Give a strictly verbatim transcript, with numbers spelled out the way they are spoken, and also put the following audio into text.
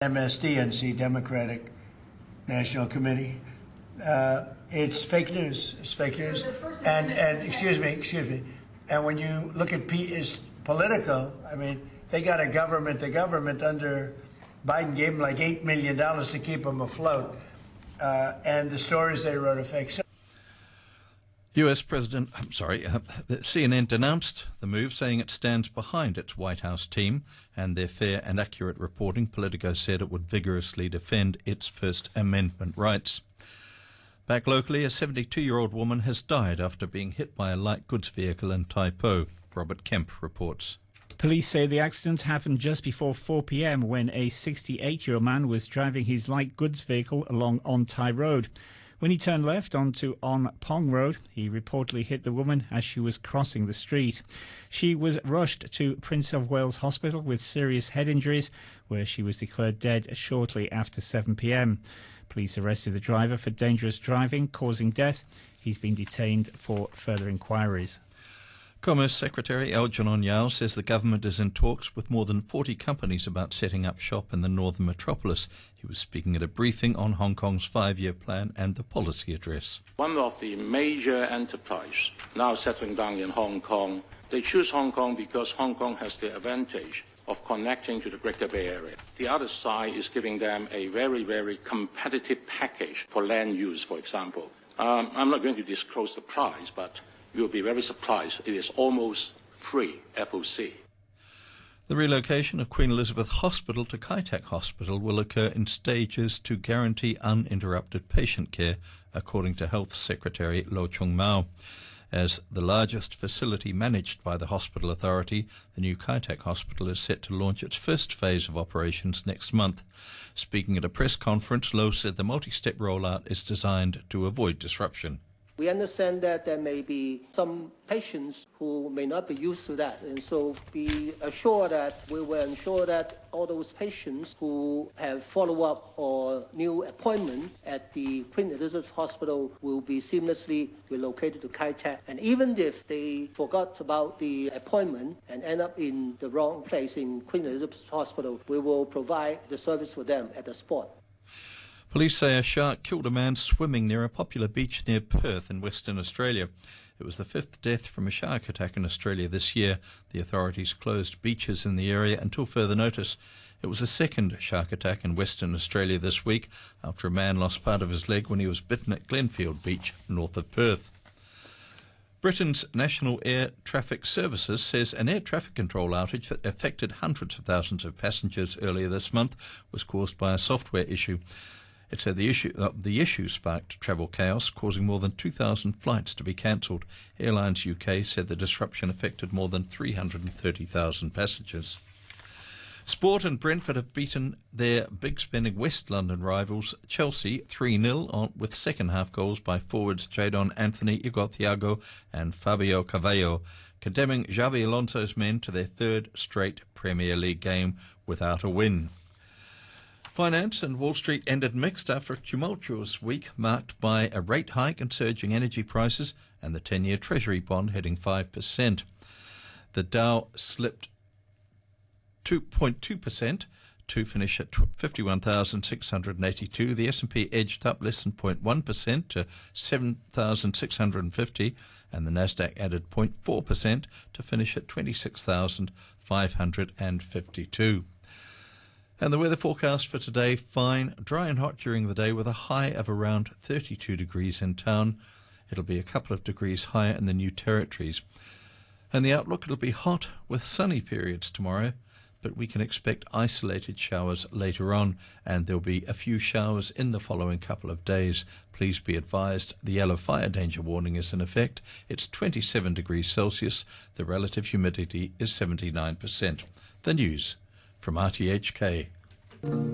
M S D N C, Democratic National Committee. Uh, it's fake news. It's fake news. And, and excuse me, excuse me. And when you look at P is Politico, I mean, they got a government, the government under Biden gave them like eight million dollars to keep them afloat. Uh, and the stories they wrote are fake. So U S President, I'm sorry, uh, C N N denounced the move, saying it stands behind its White House team and their fair and accurate reporting. Politico said it would vigorously defend its First Amendment rights. Back locally, a seventy-two-year-old woman has died after being hit by a light goods vehicle in Tai Po. Robert Kemp reports. Police say the accident happened just before four p m when a sixty-eight-year-old man was driving his light goods vehicle along On Tai Road. When he turned left onto On Pong Road, he reportedly hit the woman as she was crossing the street. She was rushed to Prince of Wales Hospital with serious head injuries, where she was declared dead shortly after seven p m. Police arrested the driver for dangerous driving, causing death. He's been detained for further inquiries. Commerce Secretary Algernon Yao says the government is in talks with more than forty companies about setting up shop in the northern metropolis. He was speaking at a briefing on Hong Kong's five-year plan and the policy address. One of the major enterprises now settling down in Hong Kong, they choose Hong Kong because Hong Kong has the advantage of connecting to the Greater Bay Area. The other side is giving them a very, very competitive package for land use, for example. Um, I'm not going to disclose the price, but you'll be very surprised. It is almost free F O C. The relocation of Queen Elizabeth Hospital to Kai Tak Hospital will occur in stages to guarantee uninterrupted patient care, according to Health Secretary Lo Chung Mau. As the largest facility managed by the Hospital Authority, the new Kai Tak Hospital is set to launch its first phase of operations next month. Speaking at a press conference, Lo said the multi-step rollout is designed to avoid disruption. We understand that there may be some patients who may not be used to that, and so be assured that we will ensure that all those patients who have follow-up or new appointment at the Queen Elizabeth Hospital will be seamlessly relocated to Kai Tak. And even if they forgot about the appointment and end up in the wrong place in Queen Elizabeth Hospital, we will provide the service for them at the spot. Police say a shark killed a man swimming near a popular beach near Perth in Western Australia. It was the fifth death from a shark attack in Australia this year. The authorities closed beaches in the area until further notice. It was the second shark attack in Western Australia this week after a man lost part of his leg when he was bitten at Glenfield Beach, north of Perth. Britain's National Air Traffic Services says an air traffic control outage that affected hundreds of thousands of passengers earlier this month was caused by a software issue. It said the issue, uh, the issue sparked travel chaos, causing more than two thousand flights to be cancelled. Airlines U K said the disruption affected more than three hundred thirty thousand passengers. Sport and Brentford have beaten their big-spending West London rivals Chelsea three nil with second-half goals by forwards Jadon Anthony, Igor Thiago and Fabio Carvalho, condemning Xabi Alonso's men to their third straight Premier League game without a win. Finance and Wall Street ended mixed after a tumultuous week marked by a rate hike and surging energy prices and the ten-year Treasury bond hitting five percent. The Dow slipped two point two percent to finish at fifty-one thousand six hundred eighty-two. The S and P edged up less than zero point one percent to seven thousand six hundred fifty, and the Nasdaq added zero point four percent to finish at twenty-six thousand five hundred fifty-two. And the weather forecast for today, fine, dry and hot during the day with a high of around thirty-two degrees in town. It'll be a couple of degrees higher in the New Territories. And the outlook, it'll be hot with sunny periods tomorrow, but we can expect isolated showers later on, and there'll be a few showers in the following couple of days. Please be advised the yellow fire danger warning is in effect. It's twenty-seven degrees Celsius. The relative humidity is seventy-nine percent. The news from R T H K.